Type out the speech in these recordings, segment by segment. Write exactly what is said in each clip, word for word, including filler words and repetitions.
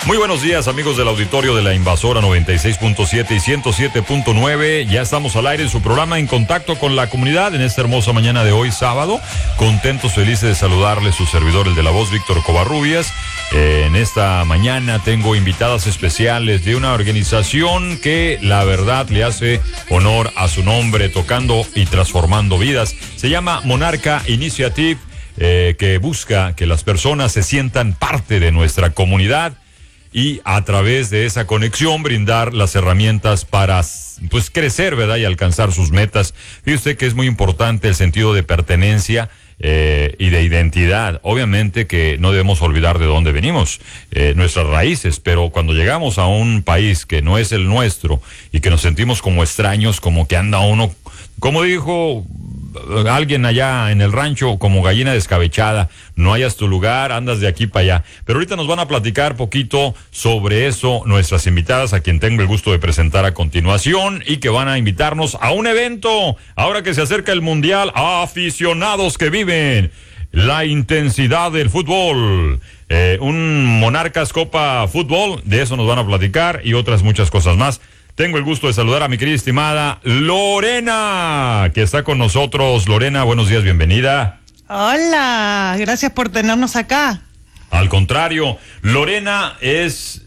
Muy buenos días, amigos del auditorio de la Invasora noventa y seis punto siete y ciento siete punto nueve. Ya estamos al aire en su programa En Contacto con la Comunidad en esta hermosa mañana de hoy, sábado. Contentos, felices de saludarles, su servidor, el de la voz, Víctor Covarrubias. Eh, en esta mañana tengo invitadas especiales de una organización que la verdad le hace honor a su nombre, tocando y transformando vidas. Se llama Monarca Initiative, eh, que busca que las personas se sientan parte de nuestra comunidad y a través de esa conexión brindar las herramientas para pues crecer, ¿verdad? Y alcanzar sus metas. Fíjese usted que es muy importante el sentido de pertenencia eh, y de identidad. Obviamente que no debemos olvidar de dónde venimos, eh, nuestras raíces, pero cuando llegamos a un país que no es el nuestro y que nos sentimos como extraños, como que anda uno, como dijo alguien allá en el rancho, como gallina descabechada, no hayas tu lugar, andas de aquí para allá. Pero ahorita nos van a platicar poquito sobre eso nuestras invitadas, a quien tengo el gusto de presentar a continuación, y que van a invitarnos a un evento, ahora que se acerca el Mundial, a aficionados que viven la intensidad del fútbol. Eh, un Monarcas Copa Fútbol, de eso nos van a platicar, y otras muchas cosas más. Tengo el gusto de saludar a mi querida estimada Lorena, que está con nosotros. Lorena, buenos días, bienvenida. Hola, gracias por tenernos acá. Al contrario, Lorena es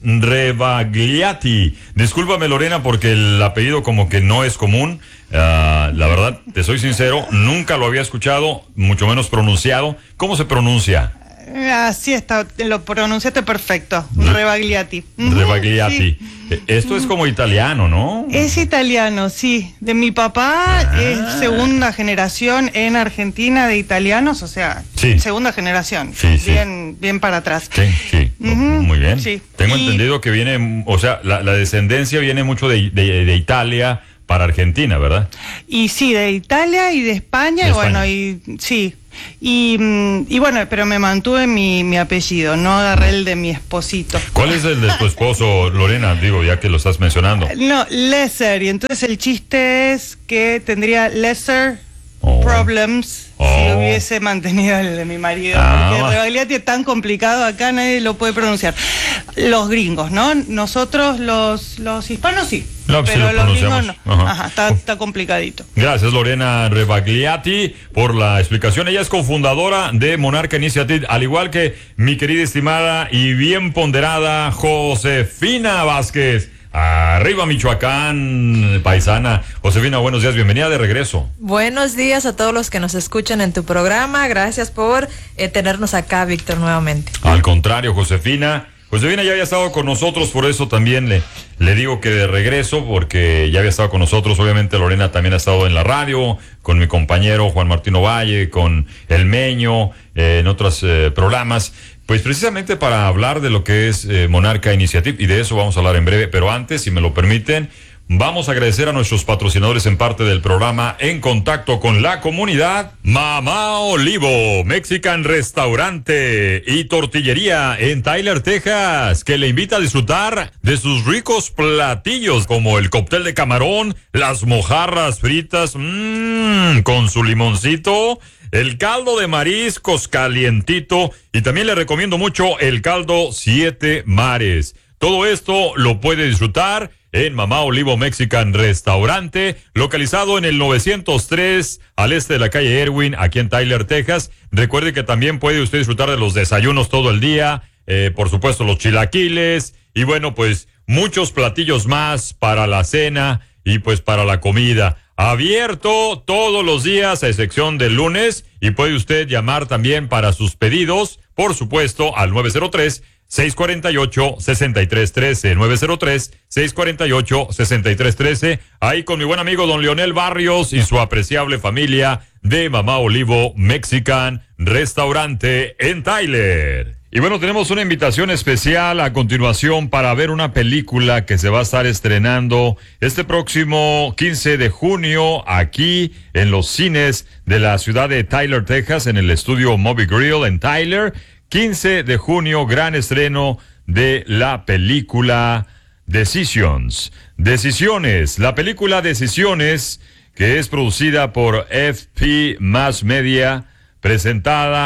Rebagliati. Discúlpame, Lorena, porque el apellido como que no es común. Uh, la verdad, te soy sincero, nunca lo había escuchado, mucho menos pronunciado. ¿Cómo se pronuncia? Así está, lo pronunciaste perfecto. Rebagliati. Rebagliati. Sí. Esto es como italiano, ¿no? Es italiano, sí. De mi papá ah. es segunda generación en Argentina de italianos, o sea, sí. segunda generación. Sí, sí. Bien, bien para atrás. Sí, sí. Uh-huh. Muy bien. Sí. Tengo y... entendido que viene, o sea, la, la descendencia viene mucho de, de, de Italia para Argentina, ¿verdad? Y sí, de Italia y de España, de y España. bueno, y sí. Y, y bueno, pero me mantuve mi, mi apellido, no agarré el de mi esposito. ¿Cuál es el de tu esposo, Lorena? Digo, ya que lo estás mencionando. No, lesser, y entonces el chiste es que tendría lesser oh. problems oh. si hubiese mantenido el de mi marido. Ah, porque Rebagliati es tan complicado, acá nadie lo puede pronunciar. Los gringos, ¿no? Nosotros los, los hispanos sí. No, pero sí los gringos no. Ajá, Ajá está, está complicadito. Gracias, Lorena Rebagliati, por la explicación. Ella es cofundadora de Monarca Initiative, al igual que mi querida, estimada y bien ponderada Josefina Vázquez. Arriba Michoacán, paisana. Josefina, buenos días, bienvenida de regreso. Buenos días a todos los que nos escuchan en tu programa. Gracias por eh, tenernos acá, Víctor, nuevamente. Al contrario, Josefina. Josefina ya había estado con nosotros, por eso también le, le digo que de regreso, porque ya había estado con nosotros. Obviamente Lorena también ha estado en la radio, con mi compañero Juan Martín Ovalle, con El Meño, eh, en otros eh, programas. Pues precisamente para hablar de lo que es eh, Monarca Initiative, y de eso vamos a hablar en breve, pero antes, si me lo permiten, vamos a agradecer a nuestros patrocinadores en parte del programa En Contacto con la Comunidad. Mamá Olivo, Mexican Restaurante y Tortillería en Tyler, Texas, que le invita a disfrutar de sus ricos platillos como el cóctel de camarón, las mojarras fritas, mmm, con su limoncito, el caldo de mariscos calientito, y también le recomiendo mucho el caldo Siete Mares. Todo esto lo puede disfrutar en Mamá Olivo Mexican Restaurante, localizado en el novecientos tres al este de la calle Erwin, aquí en Tyler, Texas. Recuerde que también puede usted disfrutar de los desayunos todo el día, eh, por supuesto los chilaquiles, y bueno, pues muchos platillos más para la cena y pues para la comida. Abierto todos los días a excepción del lunes, y puede usted llamar también para sus pedidos, por supuesto, al nueve cero tres, seis cuatro ocho, seis tres uno tres, nueve cero tres, seis cuatro ocho, seis tres uno tres, ahí con mi buen amigo don Leonel Barrios y su apreciable familia de Mamá Olivo Mexican Restaurante en Tyler. Y bueno, tenemos una invitación especial a continuación para ver una película que se va a estar estrenando este próximo quince de junio aquí en los cines de la ciudad de Tyler, Texas, en el estudio Movie Grill en Tyler. quince de junio, gran estreno de la película Decisions. Decisiones, la película Decisiones, que es producida por F P Mass Media, presentada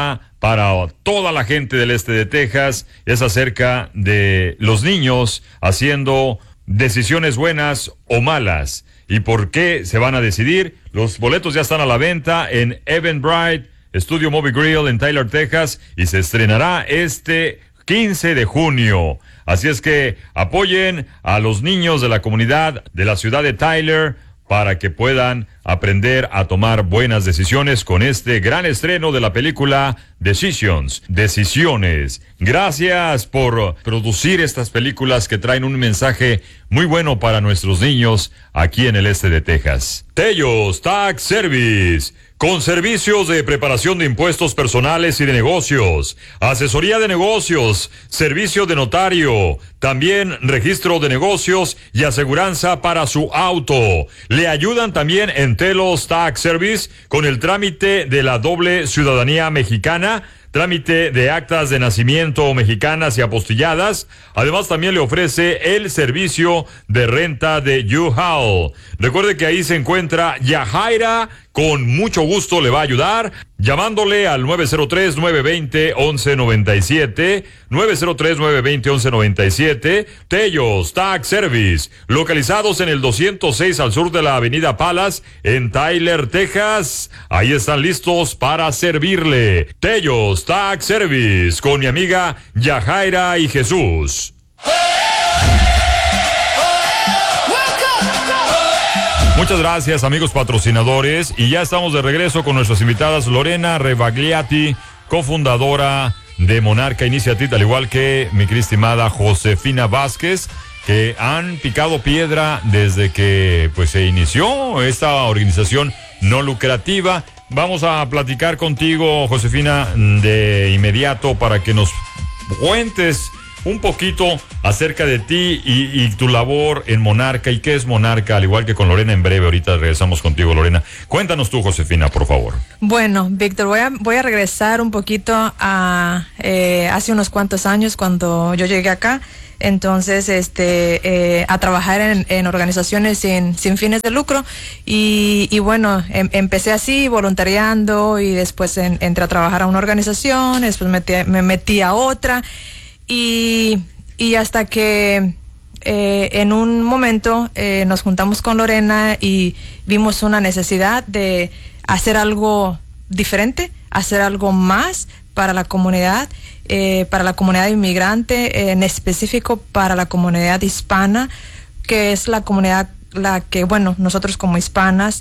para toda la gente del este de Texas. Es acerca de los niños haciendo decisiones buenas o malas. ¿Y por qué se van a decidir? Los boletos ya están a la venta en Eventbrite Studio Movie Grill en Tyler, Texas, y se estrenará este quince de junio. Así es que apoyen a los niños de la comunidad de la ciudad de Tyler para que puedan aprender a tomar buenas decisiones con este gran estreno de la película Decisions, Decisiones. Gracias por producir estas películas que traen un mensaje muy bueno para nuestros niños aquí en el este de Texas. Tellos Tax Service, con servicios de preparación de impuestos personales y de negocios, asesoría de negocios, servicio de notario, también registro de negocios y aseguranza para su auto. Le ayudan también en Tellos Tax Service con el trámite de la doble ciudadanía mexicana, trámite de actas de nacimiento mexicanas y apostilladas. Además, también le ofrece el servicio de renta de U-Haul. Recuerde que ahí se encuentra Yajaira. Con mucho gusto le va a ayudar llamándole al nueve cero tres, nueve dos cero, once noventa y siete, nueve cero tres, nueve dos cero, once noventa y siete. Tellos Tax Service, localizados en el doscientos seis al sur de la avenida Palace en Tyler, Texas. Ahí están listos para servirle. Tellos Tax Service, con mi amiga Yajaira y Jesús. Muchas gracias, amigos patrocinadores, y ya estamos de regreso con nuestras invitadas. Lorena Rebagliati, cofundadora de Monarca Initiative, al igual que mi querida estimada Josefina Vázquez, que han picado piedra desde que pues se inició esta organización no lucrativa. Vamos a platicar contigo, Josefina, de inmediato para que nos cuentes un poquito acerca de ti y, y tu labor en Monarca y qué es Monarca, al igual que con Lorena en breve. Ahorita regresamos contigo, Lorena. Cuéntanos tú, Josefina, por favor. Bueno, Víctor, voy a, voy a regresar un poquito a eh, hace unos cuantos años cuando yo llegué acá. Entonces, este, eh, a trabajar en, en organizaciones sin, sin fines de lucro y, y bueno, em, empecé así, voluntariando, y después en, entré a trabajar a una organización, después metí, me metí a otra. Y, y hasta que eh, en un momento eh, nos juntamos con Lorena y vimos una necesidad de hacer algo diferente, hacer algo más para la comunidad, eh, para la comunidad inmigrante, eh, en específico para la comunidad hispana, que es la comunidad la que, bueno, nosotros como hispanas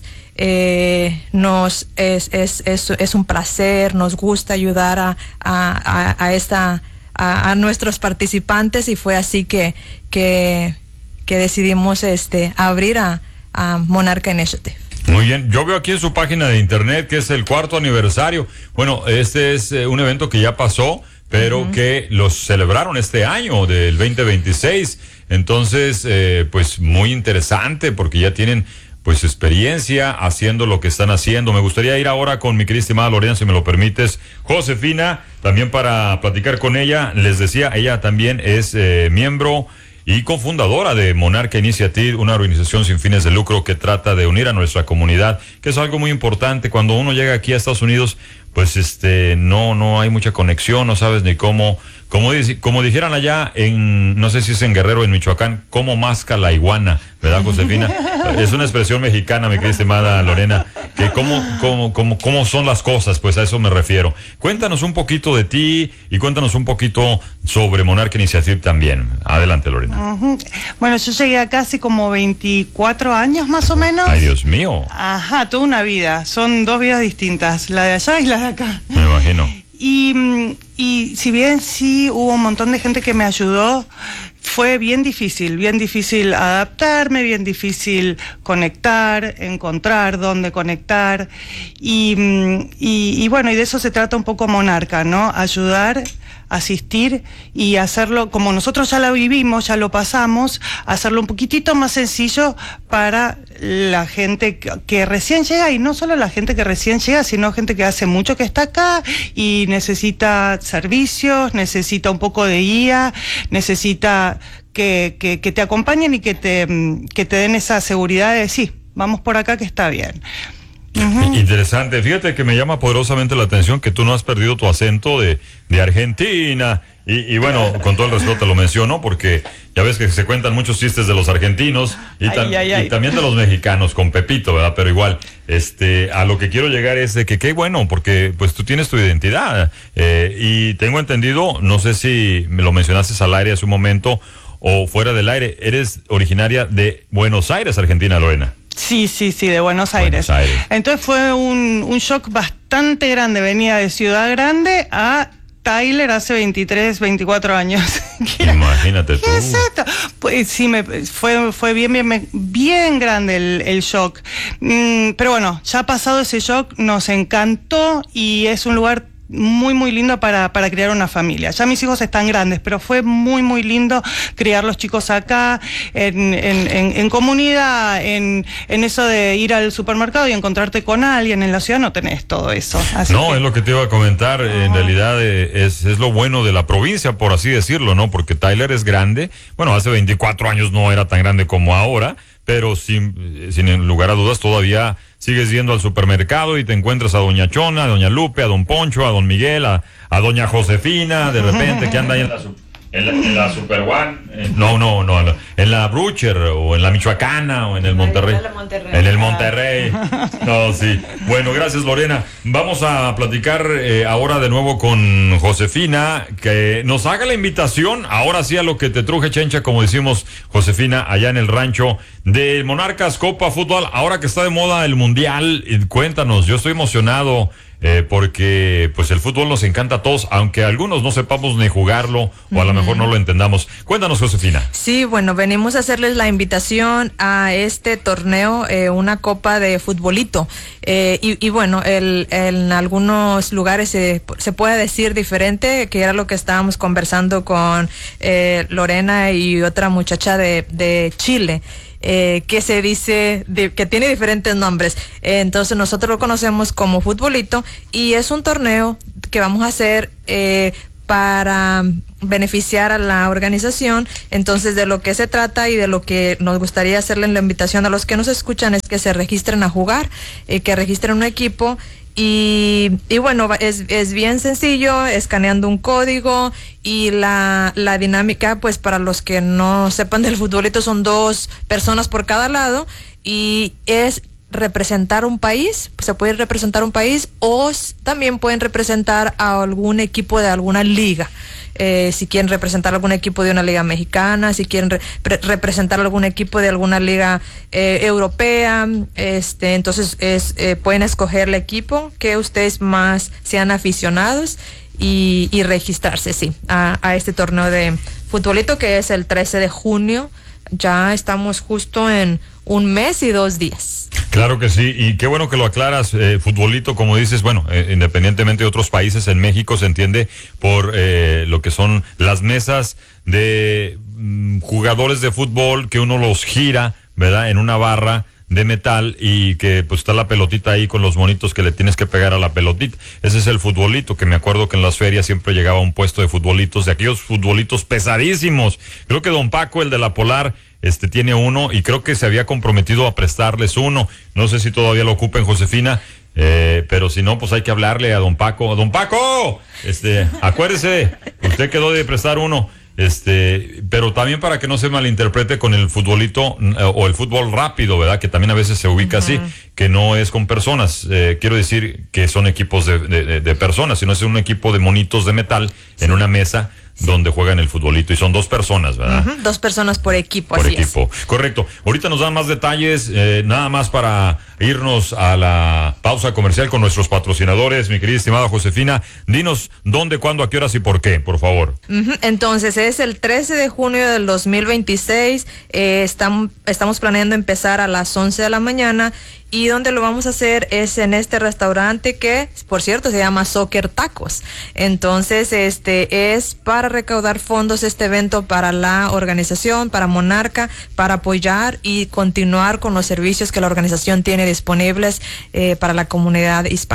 eh, nos es, es, es, es un placer, nos gusta ayudar a, a, a, a esta A, a nuestros participantes, y fue así que que, que decidimos este abrir a, a Monarca Initiative. Muy bien, yo veo aquí en su página de internet que es el cuarto aniversario. Bueno, este es eh, un evento que ya pasó, pero uh-huh. que los celebraron este año del veinte veintiséis. Entonces, eh, pues muy interesante porque ya tienen pues experiencia haciendo lo que están haciendo. Me gustaría ir ahora con mi querida estimada Lorena, si me lo permites. Josefina, también para platicar con ella. Les decía, ella también es eh, miembro y cofundadora de Monarca Initiative, una organización sin fines de lucro que trata de unir a nuestra comunidad, que es algo muy importante. Cuando uno llega aquí a Estados Unidos, pues este no no hay mucha conexión, no sabes ni cómo, como, como dijeran allá en, no sé si es en Guerrero o en Michoacán, cómo masca la iguana, ¿verdad, Josefina? Es una expresión mexicana, mi querida estimada Lorena, que cómo, cómo, cómo, cómo son las cosas, pues a eso me refiero. Cuéntanos un poquito de ti y cuéntanos un poquito sobre Monarca Initiative también. Adelante, Lorena. Uh-huh. Bueno, yo llegué acá hace como veinticuatro años más o menos. Ay, Dios mío. Ajá, toda una vida. Son dos vidas distintas, la de allá y la de acá. Me imagino. Y, y si bien sí hubo un montón de gente que me ayudó, fue bien difícil, bien difícil adaptarme, bien difícil conectar, encontrar dónde conectar. Y, y, y bueno, y de eso se trata un poco Monarca, ¿no? Ayudar, asistir y hacerlo, como nosotros ya lo vivimos, ya lo pasamos, hacerlo un poquitito más sencillo para la gente que, que recién llega, y no solo la gente que recién llega, sino gente que hace mucho que está acá y necesita servicios, necesita un poco de guía, necesita que, que, que te acompañen y que te, que te den esa seguridad de sí, vamos por acá que está bien. Uh-huh. Interesante. Fíjate que me llama poderosamente la atención que tú no has perdido tu acento de, de Argentina. Y, y bueno, con todo el respeto te lo menciono porque ya ves que se cuentan muchos chistes de los argentinos y, tam- ay, ay, ay. y también de los mexicanos con Pepito, ¿verdad? Pero igual, este, a lo que quiero llegar es de que qué bueno, porque pues tú tienes tu identidad eh, y tengo entendido, no sé si me lo mencionaste al aire hace un momento o fuera del aire, eres originaria de Buenos Aires, Argentina, Lorena. Sí, sí, sí, de Buenos Aires. Buenos Aires. Entonces fue un, un shock bastante grande. Venía de Ciudad Grande a Tyler hace veintitrés, veinticuatro años. Imagínate tú. ¿Qué es esto? Pues sí, me, fue, fue bien, bien, bien grande el, el shock. Mm, pero bueno, ya pasado ese shock, nos encantó y es un lugar muy muy lindo para, para criar una familia. Ya mis hijos están grandes, pero fue muy muy lindo criar los chicos acá, en, en, en, en comunidad, en, en eso de ir al supermercado y encontrarte con alguien. En la ciudad no tenés todo eso. Así no, que... es lo que te iba a comentar. En Ajá. realidad eh, es, es lo bueno de la provincia, por así decirlo, ¿no? Porque Tyler es grande. Bueno, hace veinticuatro años no era tan grande como ahora, pero sin, sin lugar a dudas todavía sigues yendo al supermercado y te encuentras a doña Chona, a doña Lupe, a don Poncho, a don Miguel, a, a doña Josefina, de repente, que anda ahí en la, en la, en la Super One, eh, no, no, no, en la Brucher, o en la Michoacana, o en el Monterrey. En el Monterrey. No, sí. Bueno, gracias, Lorena. Vamos a platicar eh, ahora de nuevo con Josefina, que nos haga la invitación, ahora sí a lo que te truje, Chencha, como decimos, Josefina, allá en el rancho de Monarcas Copa Fútbol, ahora que está de moda el Mundial. Cuéntanos, yo estoy emocionado eh, porque pues el fútbol nos encanta a todos, aunque algunos no sepamos ni jugarlo o a lo mejor no lo entendamos. Cuéntanos, Josefina. Sí, bueno, venimos a hacerles la invitación a este torneo, eh, una copa de futbolito. Eh, y, y bueno, el, en algunos lugares se, se puede decir diferente, que era lo que estábamos conversando con eh, Lorena y otra muchacha de, de Chile. Eh, que se dice, de, que tiene diferentes nombres. Eh, entonces nosotros lo conocemos como futbolito y es un torneo que vamos a hacer eh, para beneficiar a la organización. Entonces, de lo que se trata y de lo que nos gustaría hacerle la invitación a los que nos escuchan es que se registren a jugar, eh, que registren un equipo. Y, y bueno, es, es bien sencillo, escaneando un código y la, la dinámica, pues para los que no sepan del futbolito, son dos personas por cada lado y es representar un país, se puede representar un país o también pueden representar a algún equipo de alguna liga. Eh, si quieren representar algún equipo de una liga mexicana, si quieren re pre representar algún equipo de alguna liga eh, europea, este, entonces es, eh, pueden escoger el equipo que ustedes más sean aficionados y, y registrarse, sí, a, a este torneo de futbolito que es el trece de junio. Ya estamos justo en un mes y dos días. Claro que sí, y qué bueno que lo aclaras, eh, futbolito, como dices, bueno, eh, independientemente de otros países, en México se entiende por eh, lo que son las mesas de mm, jugadores de fútbol que uno los gira, ¿verdad?, en una barra de metal y que pues está la pelotita ahí con los monitos que le tienes que pegar a la pelotita. Ese es el futbolito, que me acuerdo que en las ferias siempre llegaba un puesto de futbolitos, de aquellos futbolitos pesadísimos. Creo que don Paco, el de la Polar, este tiene uno y creo que se había comprometido a prestarles uno. No sé si todavía lo ocupen, Josefina, eh, pero si no, pues hay que hablarle a don Paco. ¡Don Paco! Este, acuérdese, usted quedó de prestar uno. Este, pero también para que no se malinterprete con el futbolito eh, o el fútbol rápido, ¿verdad? Que también a veces se ubica uh-huh. así, que no es con personas. Eh, quiero decir que son equipos de, de, de personas, sino es un equipo de monitos de metal sí. en una mesa sí. donde juegan el futbolito y son dos personas, ¿verdad? Uh-huh. Dos personas por equipo, por así equipo. Es. Correcto. Ahorita nos dan más detalles, eh, nada más para irnos a la pausa comercial con nuestros patrocinadores, mi querida estimada Josefina. Dinos dónde, cuándo, a qué horas y por qué, por favor. Uh-huh. Entonces, es el trece de junio del dos mil veintiséis. Eh, estamos, estamos planeando empezar a las once de la mañana. Y donde lo vamos a hacer es en este restaurante que, por cierto, se llama Soccer Tacos. Entonces, este es para recaudar fondos este evento para la organización, para Monarca, para apoyar y continuar con los servicios que la organización tiene disponibles eh, para la comunidad hispana.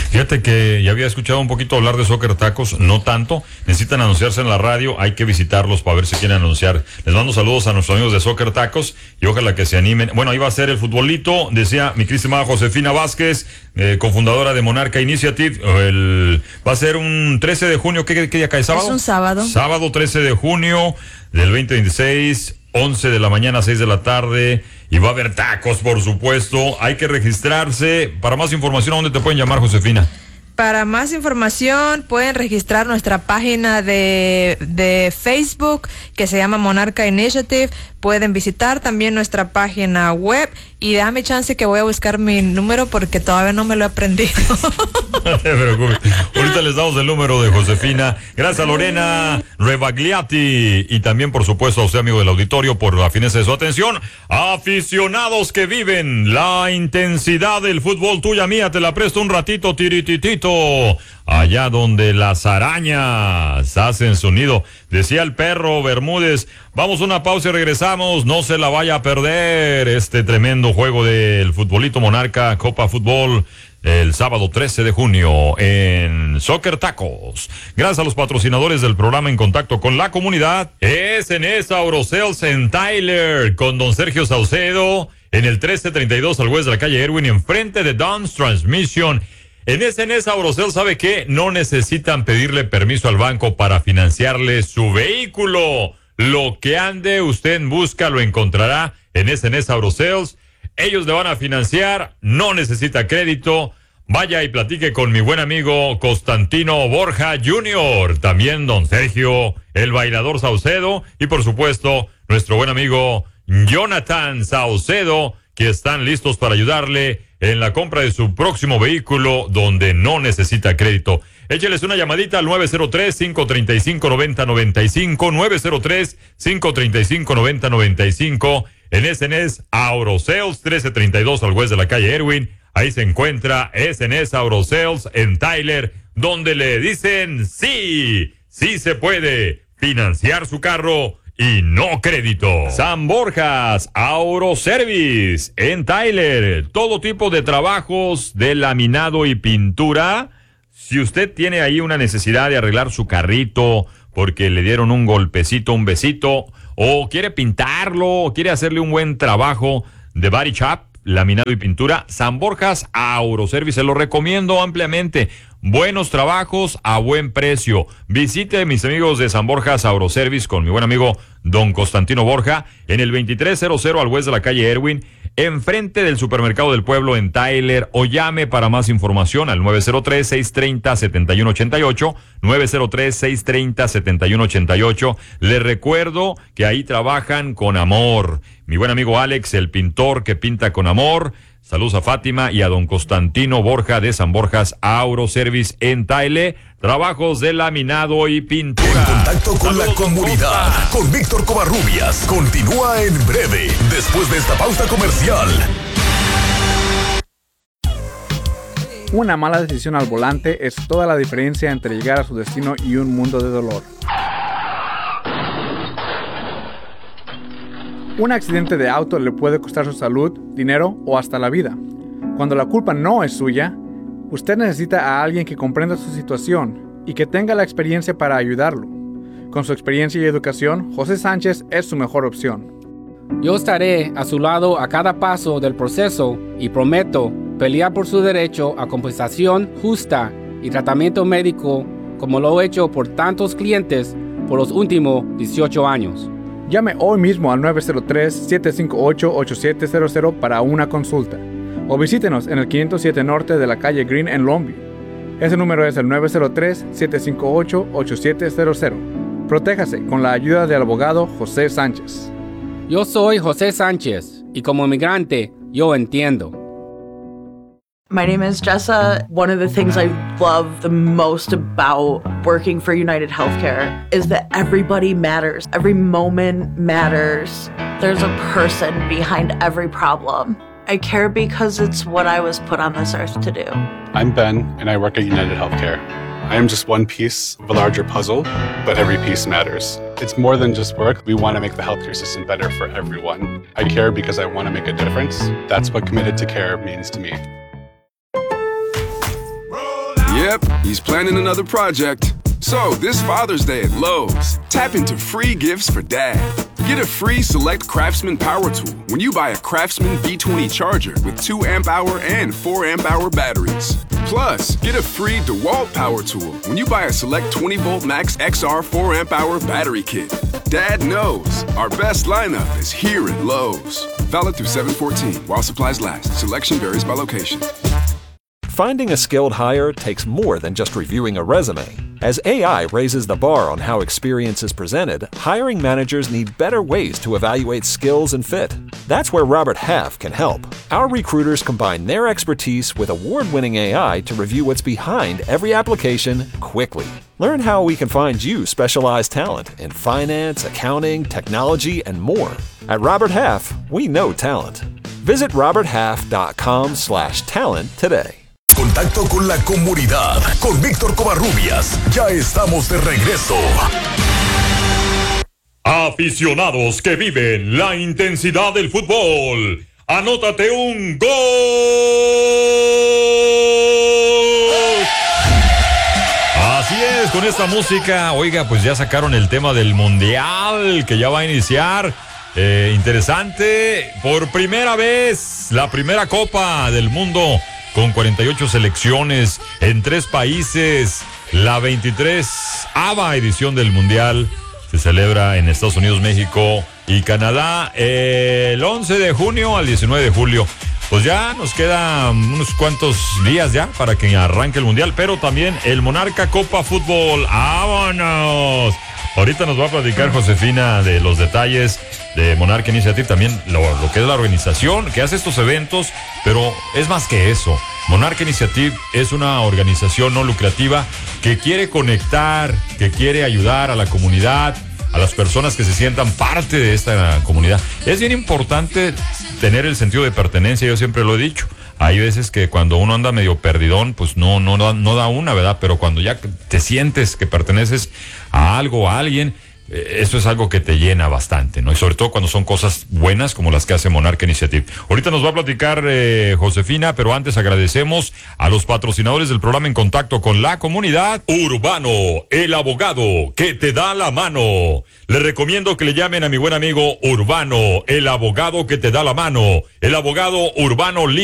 Fíjate que ya había escuchado un poquito hablar de Soccer Tacos, no tanto. Necesitan anunciarse en la radio, hay que visitarlos para ver si quieren anunciar. Les mando saludos a nuestros amigos de Soccer Tacos y ojalá que se animen. Bueno, ahí va a ser el futbolito, decía mi queridísima Josefina Vázquez, eh, cofundadora de Monarca Initiative. El, va a ser un trece de junio, ¿qué, qué día cae? ¿Sábado? Es un sábado. Sábado trece de junio del veinte veintiséis. once de la mañana, seis de la tarde, y va a haber tacos, por supuesto. Hay que registrarse. Para más información, ¿a dónde te pueden llamar, Josefina? Para más información pueden registrar nuestra página de, de Facebook que se llama Monarca Initiative. Pueden visitar también nuestra página web y dame chance que voy a buscar mi número porque todavía no me lo he aprendido. No te preocupes. Ahorita les damos el número de Josefina. Gracias a Lorena Rebagliati y también, por supuesto, a usted, amigo del auditorio, por la fineza de su atención. Aficionados que viven la intensidad del fútbol, tuya mía, te la presto un ratito, tirititito. Allá donde las arañas hacen su nido. Decía el perro Bermúdez. Vamos a una pausa y regresamos. No se la vaya a perder este tremendo juego del futbolito Monarca Copa Fútbol el sábado trece de junio en Soccer Tacos. Gracias a los patrocinadores del programa En Contacto con la Comunidad. Es en esa Aurosales en Tyler con don Sergio Saucedo en el trece treinta y dos al oeste de la calle Erwin, enfrente de Don's Transmission. En S N S Aurosales, ¿sabe qué? No necesitan pedirle permiso al banco para financiarle su vehículo. Lo que ande usted en busca lo encontrará en S N S Aurosales. Ellos le van a financiar, no necesita crédito. Vaya y platique con mi buen amigo Constantino Borja junior También don Sergio, el bailador Saucedo. Y por supuesto, nuestro buen amigo Jonathan Saucedo, que están listos para ayudarle en la compra de su próximo vehículo donde no necesita crédito. Écheles una llamadita al nueve cero tres, cinco tres cinco, nueve cero nueve cinco, nueve cero tres, cinco tres cinco, nueve cero nueve cinco. En S N S Aurosales, trece treinta y dos al oeste de la calle Erwin. Ahí se encuentra S N S Aurosales en Tyler, donde le dicen sí, sí se puede financiar su carro y no crédito. San Borjas Autoservice en Tyler. Todo tipo de trabajos de laminado y pintura. Si usted tiene ahí una necesidad de arreglar su carrito porque le dieron un golpecito, un besito, o quiere pintarlo, o quiere hacerle un buen trabajo de body shop, laminado y pintura, San Borjas Autoservice, se lo recomiendo ampliamente. Buenos trabajos a buen precio. Visite a mis amigos de San Borjas Autoservice con mi buen amigo don Constantino Borja en el veintitrés cero cero al oeste de la calle Erwin, enfrente del supermercado del pueblo en Tyler, o llame para más información al nueve cero tres, seis tres cero, siete uno ocho ocho, nueve cero tres, seis tres cero, siete uno ocho ocho. Les recuerdo que ahí trabajan con amor. Mi buen amigo Alex, el pintor que pinta con amor. Saludos a Fátima y a don Constantino Borja de San Borjas Autoservice en Tyler. Trabajos de laminado y pintura. En contacto con Saludos, la comunidad, con Víctor Covarrubias. Continúa en breve, después de esta pausa comercial. Una mala decisión al volante es toda la diferencia entre llegar a su destino y un mundo de dolor. Un accidente de auto le puede costar su salud, dinero o hasta la vida. Cuando la culpa no es suya, usted necesita a alguien que comprenda su situación y que tenga la experiencia para ayudarlo. Con su experiencia y educación, José Sánchez es su mejor opción. Yo estaré a su lado a cada paso del proceso y prometo pelear por su derecho a compensación justa y tratamiento médico como lo he hecho por tantos clientes por los últimos dieciocho años. Llame hoy mismo al nueve cero tres, siete cinco ocho, ocho siete cero cero para una consulta. O visítenos en el quinientos siete Norte de la calle Green en Longview. Ese número es el nueve cero tres, siete cinco ocho, ocho siete cero cero. Protéjase con la ayuda del abogado José Sánchez. Yo soy José Sánchez y como inmigrante yo entiendo. My name is Jessa. One of the things I love the most about working for United Healthcare is that everybody matters. Every moment matters. There's a person behind every problem. I care because it's what I was put on this earth to do. I'm Ben, and I work at United Healthcare. I am just one piece of a larger puzzle, but every piece matters. It's more than just work. We want to make the healthcare system better for everyone. I care because I want to make a difference. That's what committed to care means to me. Yep, he's planning another project. So, this Father's Day at Lowe's, tap into free gifts for Dad. Get a free Select Craftsman power tool when you buy a Craftsman V twenty charger with two amp hour and four amp hour batteries. Plus, get a free DeWalt power tool when you buy a Select twenty volt Max X R four amp hour battery kit. Dad knows our best lineup is here at Lowe's. Valid through seven fourteen while supplies last. Selection varies by location. Finding a skilled hire takes more than just reviewing a resume. As A I raises the bar on how experience is presented, hiring managers need better ways to evaluate skills and fit. That's where Robert Half can help. Our recruiters combine their expertise with award-winning A I to review what's behind every application quickly. Learn how we can find you specialized talent in finance, accounting, technology, and more. At Robert Half, we know talent. Visit roberthalf.com slash talent today. Contacto con la comunidad con Víctor Covarrubias. Ya estamos de regreso. Aficionados que viven la intensidad del fútbol, anótate un gol. Así es, con esta música, oiga, pues ya sacaron el tema del Mundial que ya va a iniciar. Eh, interesante, por primera vez, la primera Copa del Mundo con cuarenta y ocho selecciones en tres países. La veintitrésava edición del Mundial se celebra en Estados Unidos, México y Canadá el once de junio al diecinueve de julio. Pues ya nos quedan unos cuantos días ya para que arranque el Mundial, pero también el Monarca Copa Fútbol. ¡Vámonos! Ahorita nos va a platicar Josefina de los detalles de Monarca Initiative, también lo, lo que es la organización que hace estos eventos, pero es más que eso. Monarca Initiative es una organización no lucrativa que quiere conectar, que quiere ayudar a la comunidad, a las personas que se sientan parte de esta comunidad. Es bien importante tener el sentido de pertenencia, yo siempre lo he dicho. Hay veces que cuando uno anda medio perdidón, pues no, no, no, no da una, ¿verdad? Pero cuando ya te sientes que perteneces a algo, a alguien, eh, eso es algo que te llena bastante, ¿no? Y sobre todo cuando son cosas buenas como las que hace Monarca Initiative. Ahorita nos va a platicar eh, Josefina, pero antes agradecemos a los patrocinadores del programa En Contacto con la Comunidad. Urbano, el abogado que te da la mano. Les recomiendo que le llamen a mi buen amigo Urbano, el abogado que te da la mano. El abogado Urbano